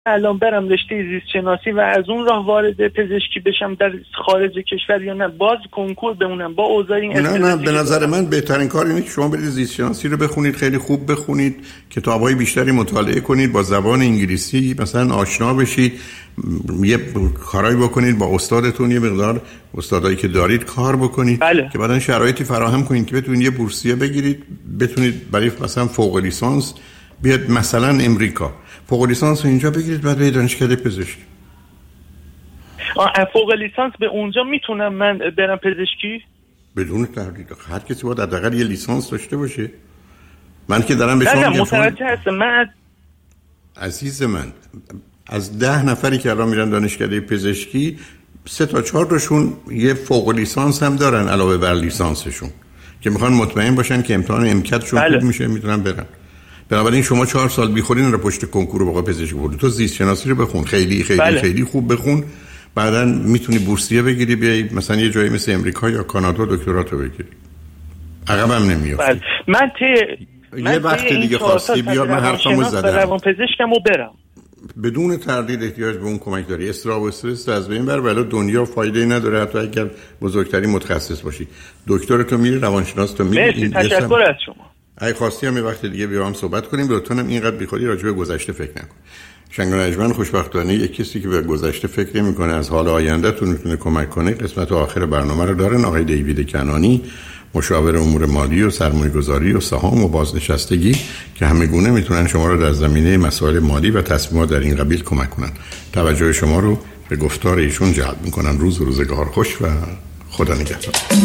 الان برم رشته زیست شناسی و از اون راه وارد پزشکی بشم در خارج کشور یا نه باز کنکور بمونم با اوضاع این؟ نه به نظر من بهترین کار اینه که شما برید زیست شناسی رو بخونید، خیلی خوب بخونید، کتاب‌های بیشتری مطالعه کنید، با زبان انگلیسی مثلا آشنا بشید، یه کارایی بکنید با استادتون، یه مقدار استادایی که دارید کار بکنید. بله. که بعدن شرایطی فراهم کنید که بتونید یه بورسیه بگیرید، بتونید برای مثلا فوق لیسانس بیاد مثلا امریکا فوق لیسانس اینجا بگیرید، بعد به دانشکده پزشکی. فوق لیسانس به اونجا میتونم من برم پزشکی؟ بدون تردید. هر کسی باید حداقل یه لیسانس داشته باشه. من که دارم به شما میگم متوجه هستم. من عزیز من از 10 نفری که الان میرن دانشکده پزشکی 3 تا 4 تاشون یه فوق لیسانس هم دارن علاوه بر لیسانسشون که میخوان مطمئن باشن که امتحان امکتشون خوب میشه میتونن برن. بنابراین شما 4 سال بیخورین رو پشت کنکور واقعا پزشکی بردی. تو زیست شناسی رو بخون، خیلی خیلی خوب بخون، بعداً میتونی بورسیه بگیری بیای مثلا یه جایی مثل امریکا یا کانادا دکتراتو بگیری. عقبم نمیافتی. من یه وقت دیگه خواستی بیا، من حرفمو زدم. روان پزشکمو برم. بدون تردید احتیاج به اون کمک داری. استراب و استرس از بین بر، ولی دنیا فایده نداره حتی اگر بزرگترین متخصص باشی. دکتر تو میری، روانشناس تو میری. مرسی، تشکر از شما. اگه خواستی هم یه وقت دیگه بیا هم صحبت کنیم. لطفاً اینقدر بیخودی راجع به گذشته فکر نکن. شنگ و نجمن خوشبختانه یک کسی که به گذشته فکر نمی‌کنه از حال آینده تون میتونه کمک کنه. قسمت آخر برنامه رو دارن آقای دیوید کنانی، مشاور امور مالی و سرمایه‌گذاری و سهام و بازنشستگی که همه گونه میتونن شما رو در زمینه مسائل مالی و تصمیمات در این قبیل کمک کنن. توجه شما رو به گفتار ایشون جلب می‌کنم. روزگار خوش و خدا نگهدار.